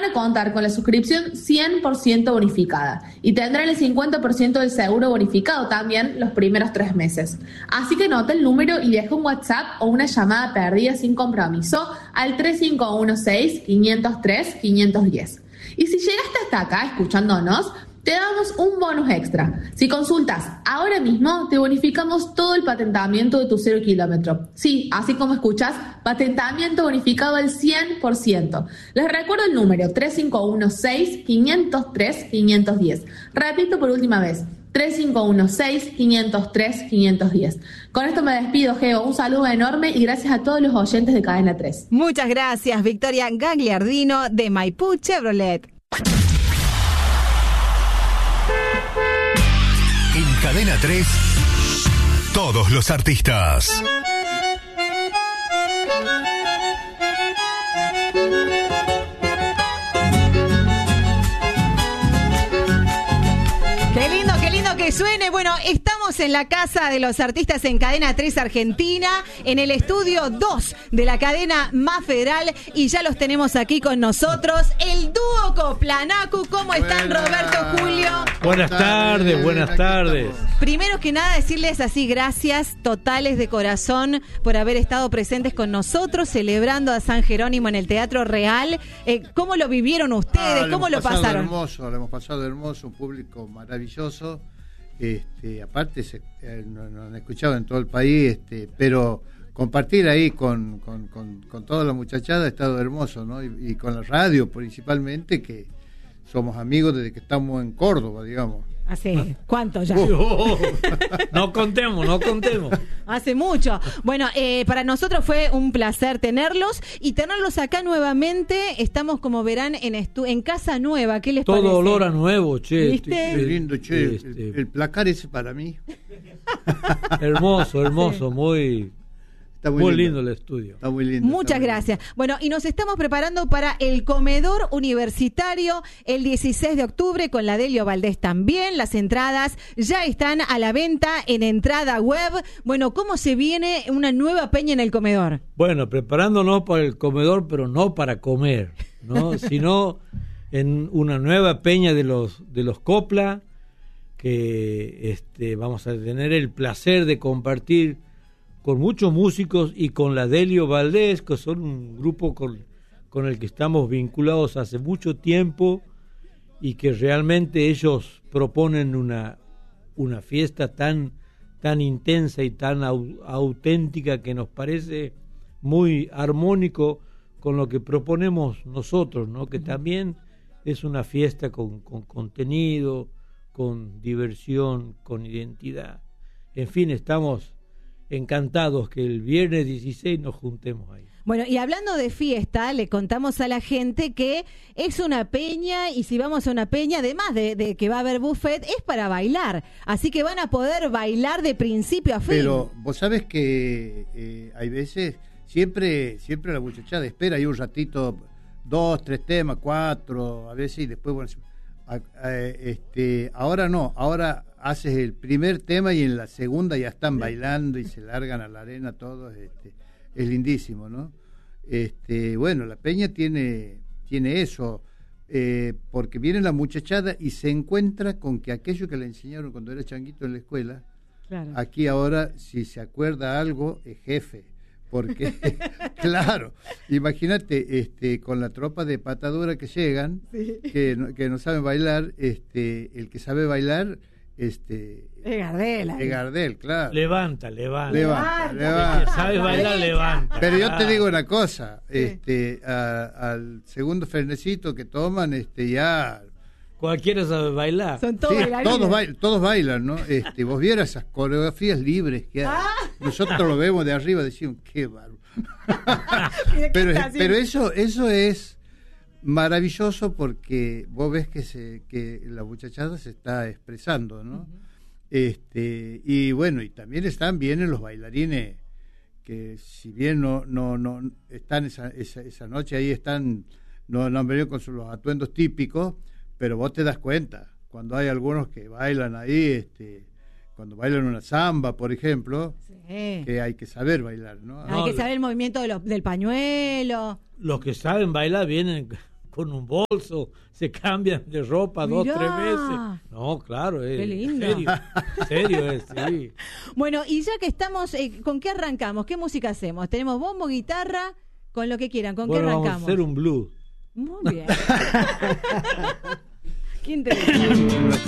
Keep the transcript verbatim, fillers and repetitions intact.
a contar con la suscripción cien por ciento bonificada y tendrán el cincuenta por ciento del seguro bonificado también los primeros tres meses. Así que nota el número y deja un WhatsApp o una llamada perdida sin compromiso al tres cinco uno seis, cinco cero tres, cinco uno cero. Y si llegaste hasta acá escuchándonos, te damos un bonus extra. Si consultas ahora mismo, te bonificamos todo el patentamiento de tu cero kilómetro. Sí, así como escuchas, patentamiento bonificado al cien por ciento. Les recuerdo el número tres cinco uno seis, cinco cero tres, cinco uno cero. Repito por última vez, tres cinco uno seis, cinco cero tres, cinco uno cero. Con esto me despido, Geo. Un saludo enorme y gracias a todos los oyentes de Cadena tres. Muchas gracias, Victoria Gagliardino de Maipú Chevrolet. En Cadena tres, todos los artistas. Qué lindo, qué lindo que suene. Bueno, estamos en la Casa de los Artistas en Cadena tres Argentina, en el estudio dos de la cadena más federal, y ya los tenemos aquí con nosotros, el dúo Coplanacu. ¿Cómo están, Buena. Roberto, Julio? Buenas tardes, buenas tardes. Primero que nada, decirles así gracias totales de corazón por haber estado presentes con nosotros, celebrando a San Jerónimo en el Teatro Real. Eh, ¿Cómo lo vivieron ustedes? Ah, ¿Cómo lo pasaron? Hermoso, lo hemos pasado hermoso, un público maravilloso. Este, aparte, se, eh, nos, nos han escuchado en todo el país, este, pero compartir ahí con, con, con, con toda la muchachada ha estado hermoso, ¿no? Y, y con la radio principalmente, que somos amigos desde que estamos en Córdoba, digamos. ¿Hace cuánto ya? Uh, no contemos, no contemos. Hace mucho. Bueno, eh, para nosotros fue un placer tenerlos y tenerlos acá nuevamente. Estamos, como verán, en estu- en casa nueva. ¿Qué les Todo parece? olor a nuevo, che. ¿Viste? Qué lindo, che. Este, El, el placar ese para mí. Hermoso, hermoso, muy, Está muy lindo el estudio. Está muy lindo. Muchas está muy gracias. Bueno, y nos estamos preparando para el comedor universitario el dieciséis de octubre con la Delio Valdés también. Las entradas ya están a la venta en entrada web. Bueno, ¿cómo se viene una nueva peña en el comedor? Bueno, preparándonos para el comedor, pero no para comer, ¿no? Sino en una nueva peña de los de los Copla, que este, vamos a tener el placer de compartir con muchos músicos y con la Delio Valdés, que son un grupo con, con el que estamos vinculados hace mucho tiempo y que realmente ellos proponen una, una fiesta tan, tan intensa y tan au, auténtica que nos parece muy armónico con lo que proponemos nosotros, ¿no? Que también es una fiesta con, con contenido, con diversión, con identidad. En fin, estamos encantados que el viernes dieciséis nos juntemos ahí. Bueno, y hablando de fiesta, le contamos a la gente que es una peña, y si vamos a una peña, además de, de que va a haber buffet, es para bailar. Así que van a poder bailar de principio a fin. Pero vos sabés que eh, hay veces, siempre siempre la muchachada espera ahí un ratito, dos, tres temas, cuatro, a veces, y después, bueno, a, a, este, ahora no, ahora haces el primer tema y en la segunda ya están bailando y se largan a la arena todos, este, es lindísimo, ¿no? Este, bueno, la peña tiene, tiene eso, eh, porque viene la muchachada y se encuentra con que aquello que le enseñaron cuando era changuito en la escuela, claro. Aquí ahora, si se acuerda algo, es jefe, porque, claro, imagínate, este, con la tropa de patadura que llegan, sí. que, no, que no saben bailar, este, el que sabe bailar, este, es Gardel, es Gardel, claro. Levanta, levanta. Levanta, levanta. El que sabe bailar, levanta. Pero yo te digo una cosa, sí. este, a, al segundo fernecito que toman, este, ya... Cualquiera sabe bailar. Son todos, sí, todos, bailan, todos bailan, ¿no? Este, vos vieras esas coreografías libres que hay. Ah. Nosotros lo vemos de arriba y decimos, qué bárbaro. pero, pero eso, eso es maravilloso porque vos ves que se, que la muchachada se está expresando, ¿no? Uh-huh. Este, y bueno, y también están vienen los bailarines que si bien no, no, no están esa, esa, esa noche ahí están, no, no han venido con sus, los atuendos típicos, pero vos te das cuenta, cuando hay algunos que bailan ahí, este, cuando bailan una samba, por ejemplo, sí. que hay que saber bailar, ¿no? Hay no, que saber el movimiento de los, del pañuelo. Los que saben bailar vienen ponen un bolso, se cambian de ropa Mirá. dos, tres veces. No, claro, es Qué lindo. serio, serio es, sí. Bueno, y ya que estamos, eh, ¿con qué arrancamos? ¿Qué música hacemos? Tenemos bombo, guitarra, con lo que quieran. ¿Con bueno, qué arrancamos? Vamos a hacer un blues. Muy bien. ¿Quién te